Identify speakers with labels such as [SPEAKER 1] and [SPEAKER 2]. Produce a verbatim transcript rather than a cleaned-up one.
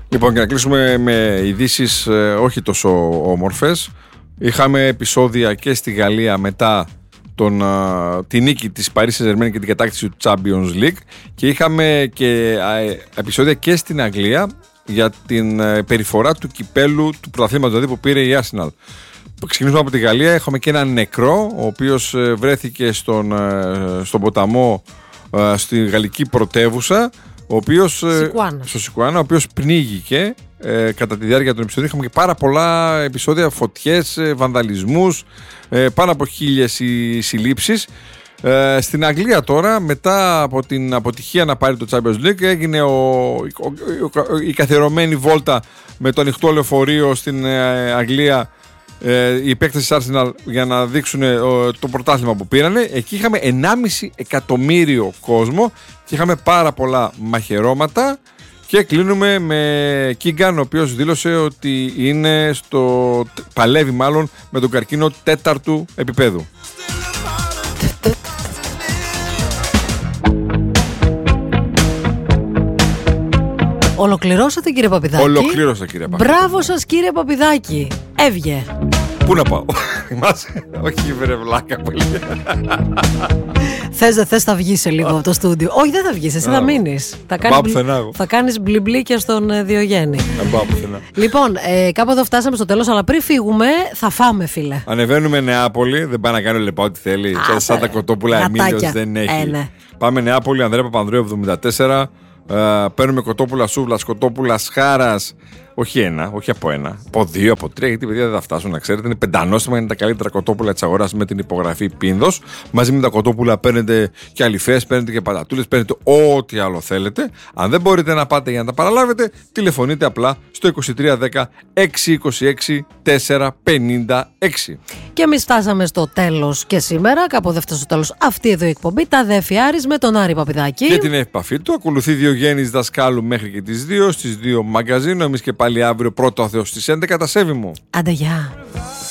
[SPEAKER 1] Λοιπόν, και να κλείσουμε με ειδήσεις ε, όχι τόσο όμορφες. Είχαμε επεισόδια και στη Γαλλία μετά τον, α, τη νίκη της Paris Saint-Germain και την κατάκτηση του Champions League, και είχαμε και α, επεισόδια και στην Αγγλία για την α, περιφορά του κυπέλου του πρωταθλήματος, δηλαδή που πήρε η Arsenal. Ξεκινήσουμε από τη Γαλλία. Έχουμε και έναν νεκρό, ο οποίος ε, βρέθηκε στον, ε, στον ποταμό ε, στη γαλλική πρωτεύουσα, ο οποίος, ε, στο Σικουάνα, ο οποίος πνίγηκε ε, κατά τη διάρκεια των επεισοδίων. Είχαμε και πάρα πολλά επεισόδια, φωτιές, ε, βανδαλισμούς, ε, πάνω από χίλιες συλλήψεις. Ε, στην Αγγλία τώρα, μετά από την αποτυχία να πάρει το Champions League, έγινε ο, ο, ο, ο, η καθιερωμένη βόλτα με το ανοιχτό λεωφορείο στην ε, Αγγλία, οι παίκτες της Arsenal, για να δείξουν ε, το πρωτάθλημα που πήρανε. Εκεί είχαμε ενάμιση εκατομμύριο κόσμο και είχαμε πάρα πολλά μαχαιρώματα. Και κλείνουμε με Κίγκαν, ο οποίος δήλωσε ότι είναι στο, παλεύει μάλλον με τον καρκίνο τέταρτου επίπεδου.
[SPEAKER 2] Ολοκληρώσατε, κύριε Παπηδάκη?
[SPEAKER 1] Ολοκλήρωσα, κύριε Παπηδάκη.
[SPEAKER 2] Μπράβο σας, κύριε Παπηδάκη. Έβγε.
[SPEAKER 1] Πού να πάω? Όχι, βρε βλάκα πολύ.
[SPEAKER 2] Θες δεν θες, θα βγεις σε λίγο από το στούντιο? Όχι, δεν θα βγεις, εσύ θα μείνεις. Θα κάνεις, μπλ... θα κάνεις μπλιμπλίκια στον Διογέννη. Λοιπόν, ε, κάπου εδώ φτάσαμε στο τέλος, αλλά πριν φύγουμε θα φάμε, φίλε.
[SPEAKER 1] Ανεβαίνουμε Νεάπολη, δεν πάει να κάνει ο Λεπά ό,τι θέλει. Α, σαν τα κοτόπουλα Εμίλιος δεν έχει. Ε, ναι. Πάμε Νεάπολη, Ανδρέα Παπανδρέου εβδομήντα τέσσερα. Uh, παίρνουμε κοτόπουλα σούβλας, κοτόπουλα χάρας. Όχι ένα, όχι από ένα, από δύο, από τρία, γιατί παιδιά δεν θα φτάσουν, να ξέρετε. Είναι πεντανόστιμα, είναι τα καλύτερα κοτόπουλα της αγοράς με την υπογραφή Πίνδος. Μαζί με τα κοτόπουλα παίρνετε και αληφές, παίρνετε και πατατούλες, παίρνετε ό,τι άλλο θέλετε. Αν δεν μπορείτε να πάτε για να τα παραλάβετε, τηλεφωνείτε απλά στο είκοσι τρία δέκα έξι είκοσι έξι τετρακόσια πενήντα έξι.
[SPEAKER 2] Και εμείς φτάσαμε στο τέλος και σήμερα, κάπου δεν φτάσαμε στο τέλος αυτή εδώ η εκπομπή. Τα Δέφη Άρης με τον Άρη Παπηδάκη.
[SPEAKER 1] Και την επαφή του ακολουθεί Διογέννης Δασκάλου μέχρι και τις δύο. Στις δύο μαγκαζίνο. Εμείς και πάλι αύριο πρώτο Θεός στις έντεκα. Τα σέβη μου.
[SPEAKER 2] Άντε, γεια.